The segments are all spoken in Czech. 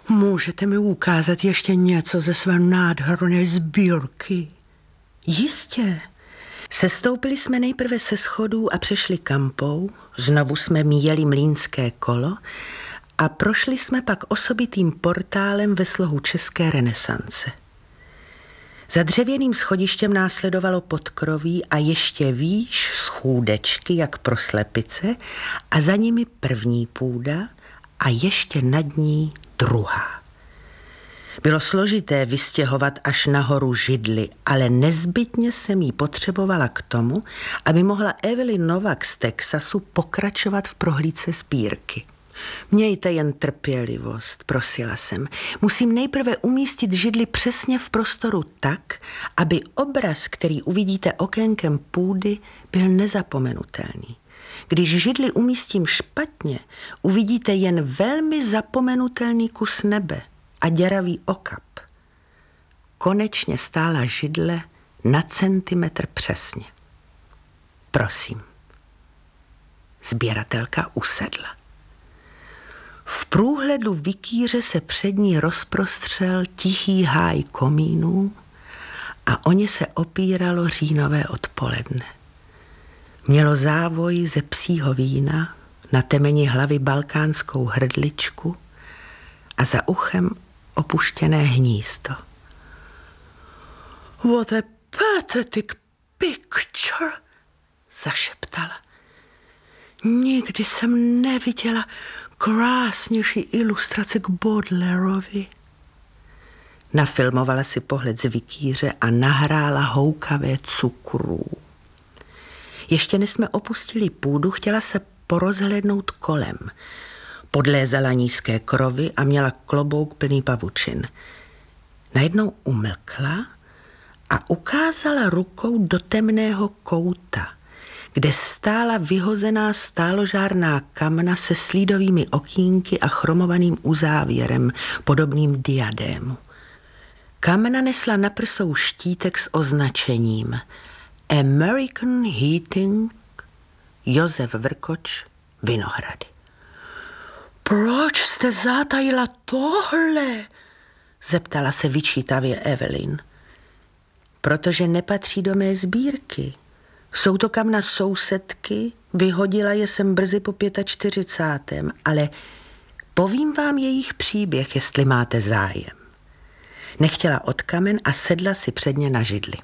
Můžete mi ukázat ještě něco ze své nádherné sbírky? Jistě. Sestoupili jsme nejprve se schodů a přešli kampou, znovu jsme míjeli mlýnské kolo a prošli jsme pak osobitým portálem ve slohu české renesance. Za dřevěným schodištěm následovalo podkroví a ještě výš schůdečky, jak pro slepice, a za nimi první půda a ještě nad ní druhá. Bylo složité vystěhovat až nahoru židli, ale nezbytně jsem jí potřebovala k tomu, aby mohla Evelyn Novak z Texasu pokračovat v prohlídce sbírky. Mějte jen trpělivost, prosila jsem. Musím nejprve umístit židli přesně v prostoru tak, aby obraz, který uvidíte okénkem půdy, byl nezapomenutelný. Když židli umístím špatně, uvidíte jen velmi zapomenutelný kus nebe a děravý okap. Konečně stála židle na centimetr přesně. Prosím. Sběratelka usedla. V průhledu vikýře se před ní rozprostřel tichý háj komínů a o ně se opíralo říjnové odpoledne. Mělo závoj ze psího vína, na temeni hlavy balkánskou hrdličku a za uchem opuštěné hnízdo. What a pathetic picture, zašeptala. Nikdy jsem neviděla krásnější ilustrace k Baudelaireovi. Nafilmovala si pohled z vikýře a nahrála houkavé cukrů. Ještě než jsme opustili půdu, chtěla se porozhlédnout kolem. Podlézala nízké krovy a měla klobouk plný pavučin. Najednou umlkla a ukázala rukou do temného kouta, kde stála vyhozená stáložárná kamna se slídovými okýnky a chromovaným uzávěrem, podobným diadému. Kamna nesla na prsou štítek s označením American Heating, Josef Vrkoč, Vinohrady. Proč jste zatajila tohle? Zeptala se vyčítavě Evelyn. Protože nepatří do mé sbírky. Jsou to kamna sousedky, vyhodila je sem brzy po 45. Ale povím vám jejich příběh, jestli máte zájem. Nechtěla od kamen a sedla si předně na židli.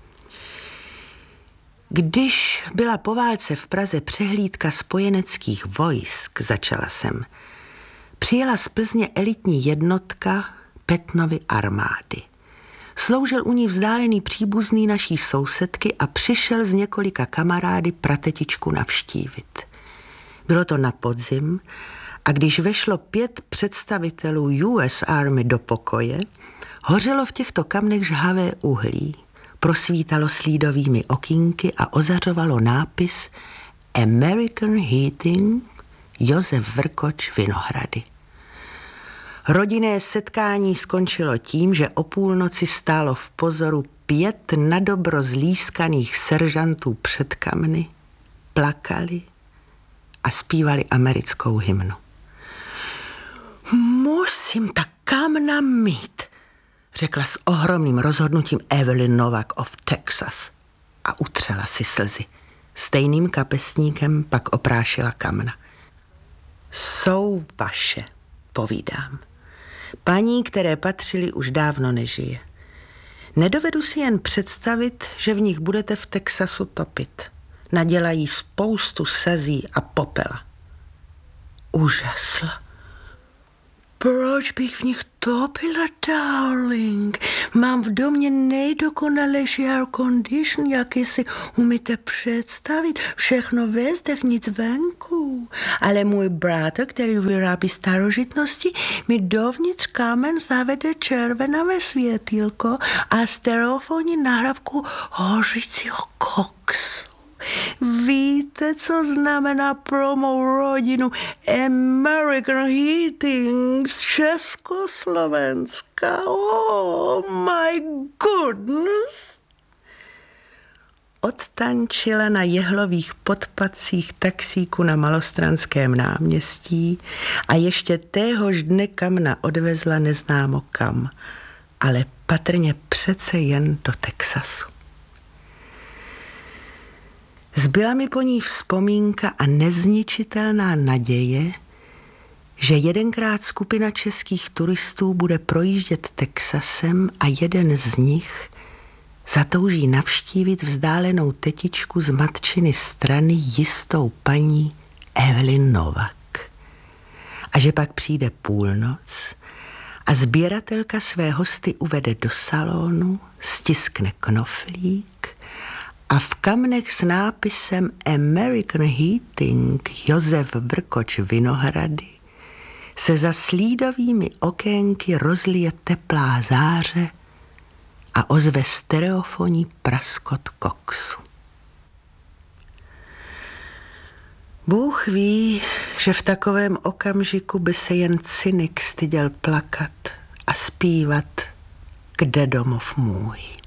Když byla po válce v Praze přehlídka spojeneckých vojsk, začala jsem, přijela z Plzně elitní jednotka Petnovy armády. Sloužil u ní vzdálený příbuzný naší sousedky a přišel s několika kamarády pratetičku navštívit. Bylo to na podzim a když vešlo 5 představitelů US Army do pokoje, hořelo v těchto kamnech žhavé uhlí, prosvítalo slídovými okýnky a ozařovalo nápis American Heating, Josef Vrkoč, Vinohrady. Rodinné setkání skončilo tím, že o půlnoci stálo v pozoru 5 nadobro zlískaných seržantů před kamny, plakali a zpívali americkou hymnu. Musím ta kamna mít, řekla s ohromným rozhodnutím Evelyn Novak of Texas a utřela si slzy. Stejným kapesníkem pak oprášila kamna. Jsou vaše, povídám. Paní, které patřily, už dávno nežije. Nedovedu si jen představit, že v nich budete v Texasu topit. Nadělají spoustu sazí a popela. Užasla. Proč bych v nich topila, darling? Mám v domě nejdokonalejší air condition, jaký si umíte představit. Všechno ve zdech, nic venku. Ale můj bratr, který vyrábí starožitnosti, mi dovnitř kamen zavede červenavé světýlko a stereofonní nahrávku hořícího koksu. Víte, co znamená pro mou rodinu American Heating z Československa? Oh my goodness! odtančila na jehlových podpacích taxíku na Malostranském náměstí a ještě téhož dne Kamna odvezla neznámo kam, ale patrně přece jen do Texasu. Zbyla mi po ní vzpomínka a nezničitelná naděje, že jedenkrát skupina českých turistů bude projíždět Texasem a jeden z nich zatouží navštívit vzdálenou tetičku z matčiny strany jistou paní Evelyn Novak. A že pak přijde půlnoc a sběratelka své hosty uvede do salonu, stiskne knoflík a v kamnech s nápisem American Heating Josef Vrkoč Vinohrady se za slídovými okénky rozlije teplá záře a ozve stereofonní praskot koksu. Bůh ví, že v takovém okamžiku by se jen cynik styděl plakat a zpívat Kde domov můj.